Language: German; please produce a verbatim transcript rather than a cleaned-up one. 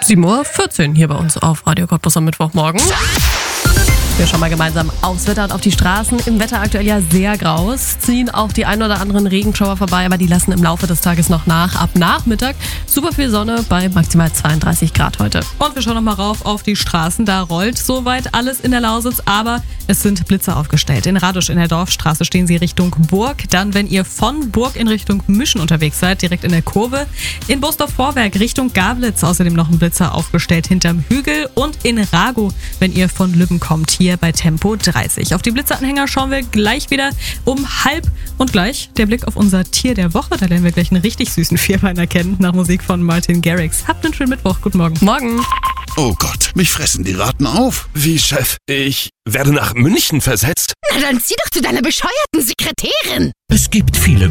sieben Uhr vierzehn hier bei uns auf Radio Cottbus am Mittwochmorgen. Wir schauen mal gemeinsam aufs Wetter und auf die Straßen. Im Wetter aktuell ja sehr grau. Es ziehen auch die ein oder anderen Regenschauer vorbei, aber die lassen im Laufe des Tages noch nach. Ab Nachmittag super viel Sonne bei maximal zweiunddreißig Grad heute. Und wir schauen noch mal rauf auf die Straßen. Da rollt soweit alles in der Lausitz, aber es sind Blitze aufgestellt. In Radusch in der Dorfstraße stehen sie Richtung Burg. Dann, wenn ihr von Burg in Richtung Mischen unterwegs seid, direkt in der Kurve. In Boosdorf-Vorwerk Richtung Gablitz außerdem noch ein Blitzer aufgestellt hinterm Hügel. Und in Ragow, wenn ihr von Lübben kommt, hier bei Tempo dreißig. Auf die Blitzeranhänger schauen wir gleich wieder um halb. Und gleich der Blick auf unser Tier der Woche. Da lernen wir gleich einen richtig süßen Vierbeiner kennen, nach Musik von Martin Garrix. Habt einen schönen Mittwoch. Guten Morgen. Morgen. Oh Gott, mich fressen die Ratten auf. Wie, Chef? Ich werde nach München versetzt? Na dann zieh doch zu deiner bescheuerten Sekretärin. Es gibt viele